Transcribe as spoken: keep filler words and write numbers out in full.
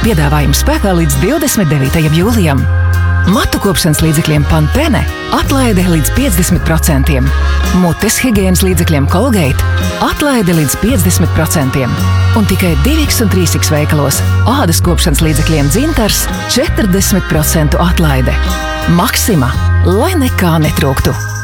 Piedāvājums spēkā līdz divdesmit devītajam jūlijam. Matu kopšanas līdzekļiem Pantene atlaide līdz piecdesmit procentiem. Mutes higienas līdzekļiem Colgate atlaide līdz piecdesmit procentiem. Un tikai divi iks un trīs iks veikalos ādas kopšanas līdzekļiem Dzintars četrdesmit procentu atlaide. Maxima, lai nekā netrūktu!